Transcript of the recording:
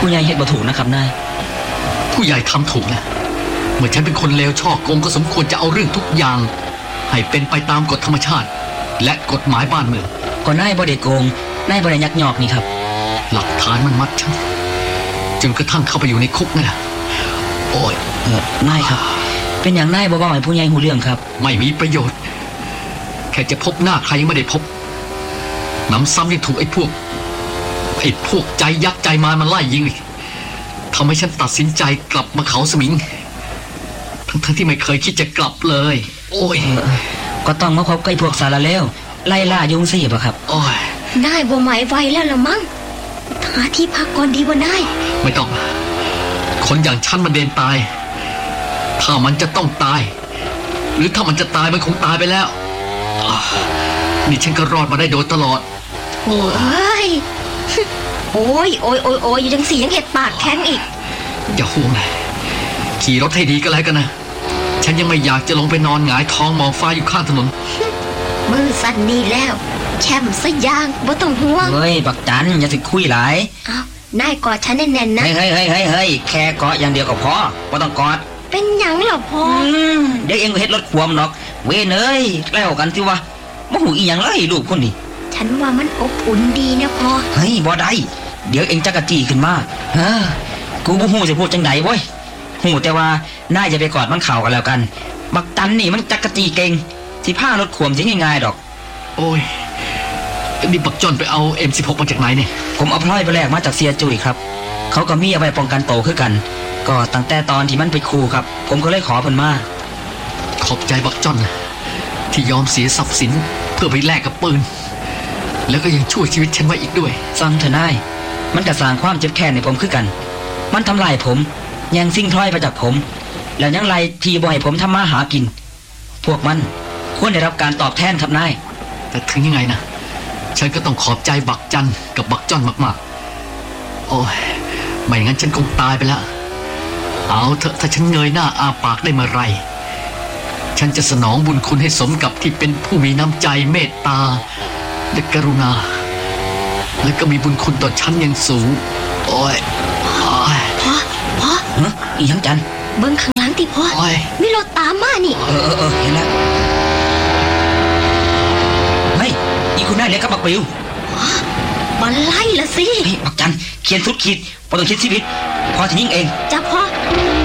ผู้ใหญ่เฮ็ดบ่ถูกนะครับนายผู้ใหญ่ทำถูกนะเมื่อฉันเป็นคนเลวช่อโกงก็สมควรจะเอาเรื่องทุกอย่างให้เป็นไปตามกฎธรรมชาติและกฎหมายบ้านเมืองก็นายบ่ได้โกงนายบ่ได้ยักยอกนี่ครับหลักฐานมันมัดฉันจนกระทั่งเข้าไปอยู่ในคุกนั่นแหละโอ้ยนายครับเป็นอย่างนายบ่เว้าให้ผู้ใหญ่ฮู้เรื่องครับไม่มีประโยชน์แค่จะพบหน้าใครยังไม่ได้พบน้ำซ้ำยังถูกไอ้พวกใจยักษ์ใจมารมันไล่ยิงเลยทำให้ฉันตัดสินใจกลับมาเขาสมิงทั้งที่ไม่เคยคิดจะกลับเลยโอ้ยก็ต้องมาพบกับพวกสารเลวไล่ล่ายุงสิบ่ครับโอ้ยนายบ่หมายไวแล้วละมั้งหาที่พักก่อนดีกว่านายไม่ต้องคนอย่างฉันมันเดินตายถ้ามันจะต้องตายหรือถ้ามันจะตายมันคงตายไปแล้วนี่ฉันก็รอดมาได้โดยตลอดโอ้ยโอ้ยยังเสียงเห็ดปากแข็งอีกอย่าห่วงเลยขี่รถให้ดีก็แล้วกันนะฉันยังไม่อยากจะลงไปนอนหงายท้องมองฟ้าอยู่ข้างถนนมือสั่นนี่แล้วแช่มซะย่างบ่ต้องห่วงเฮ้ยบักจันอย่าสิคุยหลายอ้าวนายกอดฉันแน่นๆนะเฮ้ยแค่กอดอย่างเดียวก็พอบ่ต้องกอดเป็นหยังล่ะพ่อเดี๋ยวเองก็เฮ็ดรถความหรอกเว้ยเอ้ยแล้วกันสิวะบ่ฮู้อีหยังเลยลูกคนนี้ฉันว่ามันอบอุ่นดีนะพ่อเฮ้ยบ่ได้เดี๋ยวเองจักจี้ขึ้นมากูบ่ฮู้จะพูดจังได๋เว้ยฮู้แต่ว่านายจะไปกอดมันเข้ากันแล้วกันบักตันนี่มันจักจี้เก่งสิพารถขวมสิง่ายๆดอกโอ้ยนี่บักจอนไปเอา M16 มาจากไหนเนี่ยผมเอาพลอยไปแลกมาจากเสียจุ้ยครับเขาก็มีเอาไว้ป้องกันโตคือกันก็ตั้งแต่ตอนที่มันไปคูครับผมก็เลยขอเพิ่นมาขอบใจบักจอนที่ยอมเสียทรัพย์สินเพื่อไปแลกกับปืนแล้วก็ยังช่วยชีวิตฉันไว้อีกด้วยฟังเถอะนายมันก็สร้างความเจ็บแค้นในผมคือกันมันทำลายผมแย่งสิ่งพลอยไปจากผมแล้วยังไล่ทีบ่ให้ผมทำมาหากินพวกมันควรได้รับการตอบแทนครับนายแต่ถึงยังไงนะฉันก็ต้องขอบใจบักจันกับบักจอนมากๆโอ้ยไม่งั้นฉันคงตายไปแล้วเอาเถอะถ้าฉันเงยหน้าอาปากได้เมื่อไรฉันจะสนองบุญคุณให้สมกับที่เป็นผู้มีน้ำใจเมตตาและกรุณาและก็มีบุญคุณต่อฉันอย่างสูงโอ้ยพ่ออีหยังจันเบิ่งข้างหลังติพ่อมีรถตามมานี่เห็นแล้วเฮ้ยอีคุณนายเล็กกับบักปิวมันไล่ละสิบักจันเขียนสุดขีดพอต้องคิดชีวิตพอจะยิงเองจ้าพ่อ